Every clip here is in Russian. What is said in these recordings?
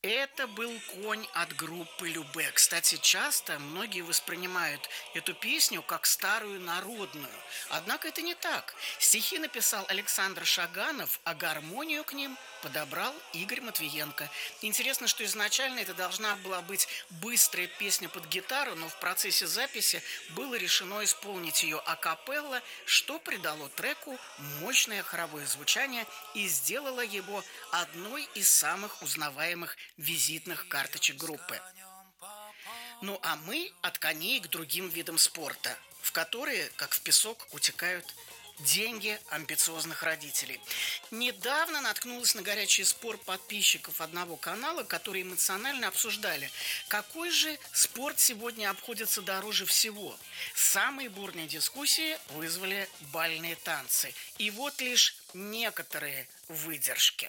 Это был конь от группы Любе. Кстати, часто многие воспринимают эту песню как старую народную. Однако это не так. Стихи написал Александр Шаганов, а гармонию к ним подобрал Игорь Матвиенко. Интересно, что изначально это должна была быть быстрая песня под гитару, но в процессе записи было решено исполнить ее акапелла, что придало треку мощное хоровое звучание и сделало его одной из самых узнаваемых визитных карточек группы. Ну а мы от коней к другим видам спорта, в которые, как в песок, утекают деньги амбициозных родителей. Недавно наткнулась на горячий спор подписчиков одного канала, которые эмоционально обсуждали, какой же спорт сегодня обходится дороже всего. Самые бурные дискуссии вызвали бальные танцы. И вот лишь некоторые выдержки.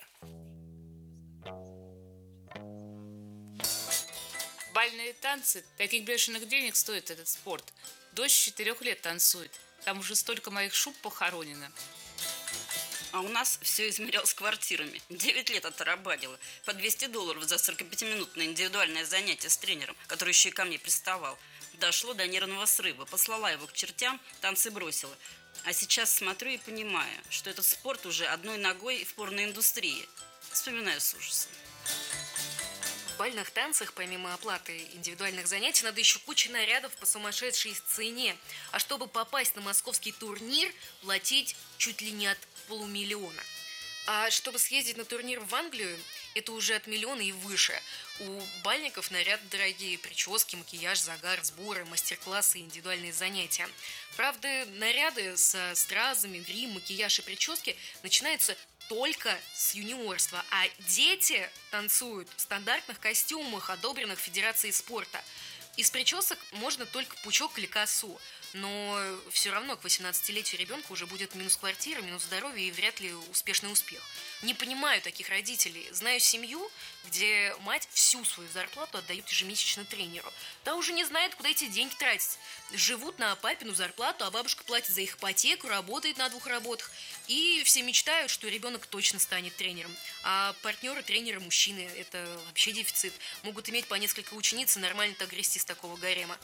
Бальные танцы, таких бешеных денег стоит этот спорт. Дочь 4 лет танцует. Там уже столько моих шуб похоронено. А у нас все измерялось квартирами. 9 лет оторабанила. По $200 за 45-минутное индивидуальное занятие с тренером, который еще и ко мне приставал. Дошло до нервного срыва. Послала его к чертям, танцы бросила. А сейчас смотрю и понимаю, что этот спорт уже одной ногой в порноиндустрии. Вспоминаю с ужасом. В бальных танцах, помимо оплаты индивидуальных занятий, надо еще куча нарядов по сумасшедшей цене. А чтобы попасть на московский турнир, платить чуть ли не от полумиллиона. А чтобы съездить на турнир в Англию, это уже от миллиона и выше. У бальников наряды дорогие, прически, макияж, загар, сборы, мастер-классы и индивидуальные занятия. Правда, наряды со стразами, грим, макияж и прически начинаются только с юниорства, а дети танцуют в стандартных костюмах, одобренных Федерацией спорта. Из причесок можно только пучок или косу, но все равно к 18-летию ребенка уже будет минус квартира, минус здоровье и вряд ли успешный успех. Не понимаю таких родителей. Знаю семью, где мать всю свою зарплату отдает ежемесячно тренеру. Та уже не знает, куда эти деньги тратить. Живут на папину зарплату, а бабушка платит за их ипотеку, работает на 2 работах. И все мечтают, что ребенок точно станет тренером. А партнеры тренера мужчины – это вообще дефицит. Могут иметь по несколько учениц и нормально так грести с такого гарема.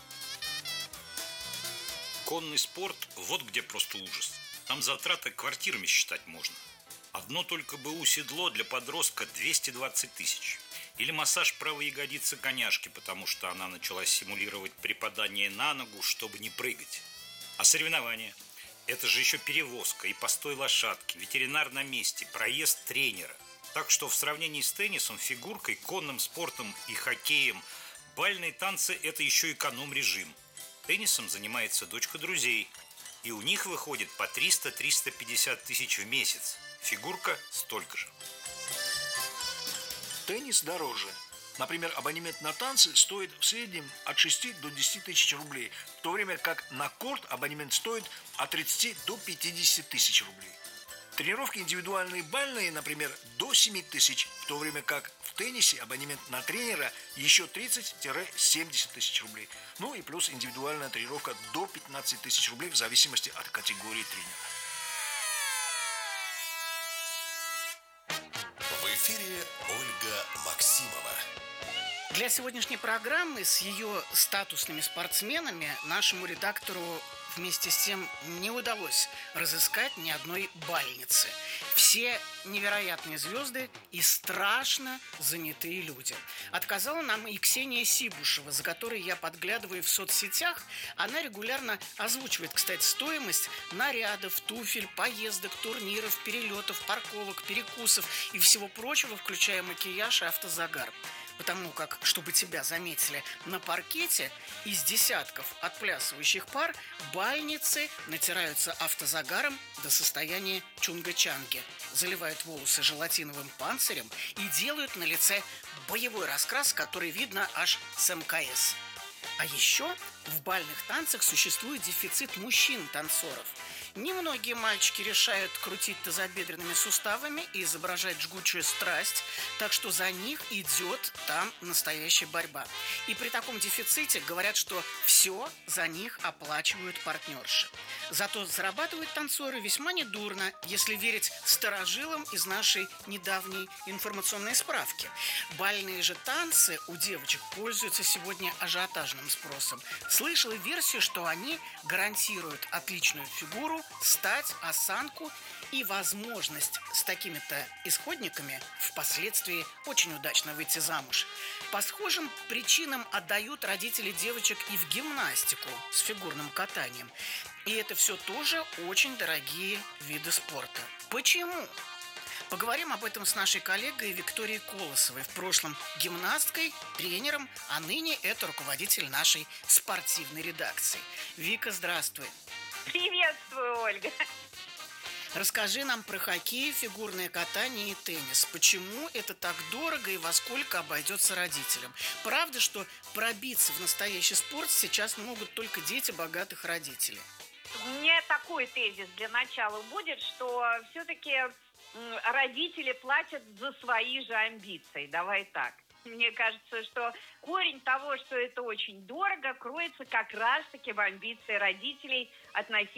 Конный спорт – вот где просто ужас. Там затраты квартирами считать можно. Одно только БУ седло для подростка 220 тысяч. Или массаж правой ягодицы коняшки, потому что она начала симулировать припадание на ногу, чтобы не прыгать. А соревнования? Это же еще перевозка и постой лошадки, ветеринар на месте, проезд тренера. Так что в сравнении с теннисом, фигуркой, конным спортом и хоккеем, бальные танцы – это еще эконом-режим. Теннисом занимается дочка друзей, и у них выходит по 300-350 тысяч в месяц. Фигурка столько же. Теннис дороже. Например, абонемент на танцы стоит в среднем от 6 до 10 тысяч рублей, в то время как на корт абонемент стоит от 30 до 50 тысяч рублей. Тренировки индивидуальные бальные, например, до 7 тысяч, в то время как в теннисе абонемент на тренера еще 30-70 тысяч рублей. Ну и плюс индивидуальная тренировка до 15 тысяч рублей в зависимости от категории тренера. В эфире Ольга Максимова. Для сегодняшней программы с ее статусными спортсменами нашему редактору вместе с тем не удалось разыскать ни одной бальницы. Все невероятные звезды и страшно занятые люди. Отказала нам и Ксения Сибушева, за которой я подглядываю в соцсетях. Она регулярно озвучивает, кстати, стоимость нарядов, туфель, поездок, турниров, перелетов, парковок, перекусов и всего прочего, включая макияж и автозагар. Потому как, чтобы тебя заметили на паркете, из десятков отплясывающих пар бальницы натираются автозагаром до состояния чунга-чанги, заливают волосы желатиновым панцирем и делают на лице боевой раскрас, который видно аж с МКС. А еще в бальных танцах существует дефицит мужчин-танцоров. Немногие мальчики решают крутить тазобедренными суставами и изображать жгучую страсть, так что за них идет там настоящая борьба. И при таком дефиците говорят, что все за них оплачивают партнерши. Зато зарабатывают танцоры весьма недурно, если верить старожилам из нашей недавней информационной справки. Бальные же танцы у девочек пользуются сегодня ажиотажным спросом. Слышала версию, что они гарантируют отличную фигуру, стать, осанку и возможность с такими-то исходниками впоследствии очень удачно выйти замуж. По схожим причинам отдают родители девочек и в гимнастику с фигурным катанием. И это все тоже очень дорогие виды спорта. Почему? Поговорим об этом с нашей коллегой Викторией Колосовой, в прошлом гимнасткой, тренером, а ныне это руководитель нашей спортивной редакции. Вика, здравствуй. Приветствую, Ольга. Расскажи нам про хоккей, фигурное катание и теннис. Почему это так дорого и во сколько обойдется родителям? Правда, что пробиться в настоящий спорт сейчас могут только дети богатых родителей? У меня такой тезис для начала будет, что все-таки родители платят за свои же амбиции. Давай так. Мне кажется, что корень того, что это очень дорого, кроется как раз-таки в амбиции родителей относительно